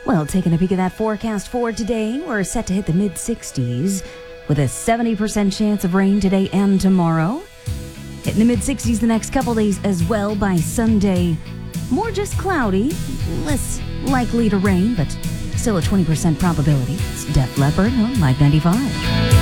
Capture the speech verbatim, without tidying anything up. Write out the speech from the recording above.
Well, taking a peek at that forecast for today, we're set to hit the mid sixties with a seventy percent chance of rain today and tomorrow. Hitting the mid sixties the next couple days as well by Sunday. More just cloudy, less likely to rain, but still a twenty percent probability. It's Def Leppard on Live ninety-five.